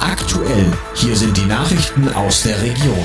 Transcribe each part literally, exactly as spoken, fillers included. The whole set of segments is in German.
Aktuell, hier sind die Nachrichten aus der Region.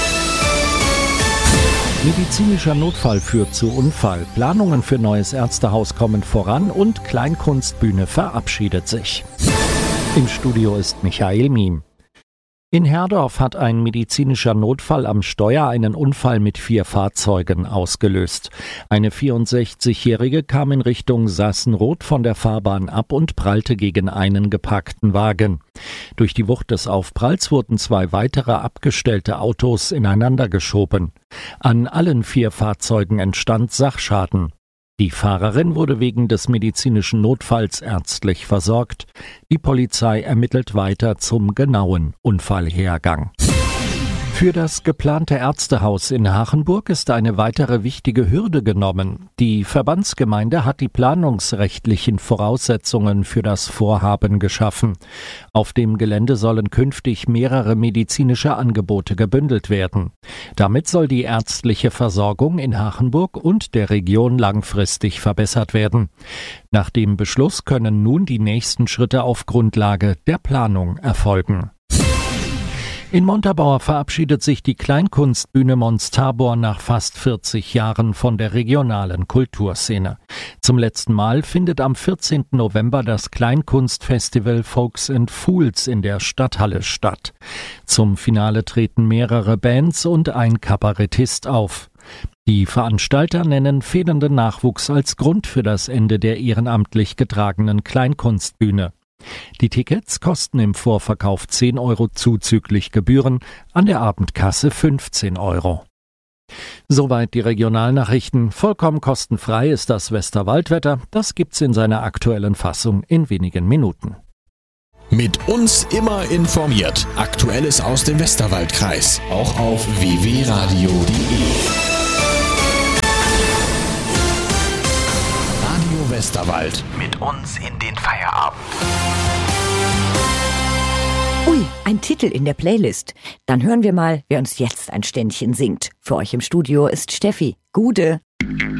Medizinischer Notfall führt zu Unfall. Planungen für neues Ärztehaus kommen voran und Kleinkunstbühne verabschiedet sich. Im Studio ist Michael Miem. In Herdorf hat ein medizinischer Notfall am Steuer einen Unfall mit vier Fahrzeugen ausgelöst. Eine vierundsechzigjährige kam in Richtung Sassenroth von der Fahrbahn ab und prallte gegen einen geparkten Wagen. Durch die Wucht des Aufpralls wurden zwei weitere abgestellte Autos ineinander geschoben. An allen vier Fahrzeugen entstand Sachschaden. Die Fahrerin wurde wegen des medizinischen Notfalls ärztlich versorgt. Die Polizei ermittelt weiter zum genauen Unfallhergang. Für das geplante Ärztehaus in Hachenburg ist eine weitere wichtige Hürde genommen. Die Verbandsgemeinde hat die planungsrechtlichen Voraussetzungen für das Vorhaben geschaffen. Auf dem Gelände sollen künftig mehrere medizinische Angebote gebündelt werden. Damit soll die ärztliche Versorgung in Hachenburg und der Region langfristig verbessert werden. Nach dem Beschluss können nun die nächsten Schritte auf Grundlage der Planung erfolgen. In Montabaur verabschiedet sich die Kleinkunstbühne Mons Tabor nach fast vierzig Jahren von der regionalen Kulturszene. Zum letzten Mal findet am vierzehnten November das Kleinkunstfestival Folks and Fools in der Stadthalle statt. Zum Finale treten mehrere Bands und ein Kabarettist auf. Die Veranstalter nennen fehlenden Nachwuchs als Grund für das Ende der ehrenamtlich getragenen Kleinkunstbühne. Die Tickets kosten im Vorverkauf zehn Euro zuzüglich Gebühren, an der Abendkasse fünfzehn Euro. Soweit die Regionalnachrichten. Vollkommen kostenfrei ist das Westerwaldwetter. Das gibt's in seiner aktuellen Fassung in wenigen Minuten. Mit uns immer informiert. Aktuelles aus dem Westerwaldkreis. Auch auf w w punkt radio punkt de. Westerwald. Mit uns in den Feierabend. Ui, ein Titel in der Playlist. Dann hören wir mal, wer uns jetzt ein Ständchen singt. Für euch im Studio ist Steffi. Gude.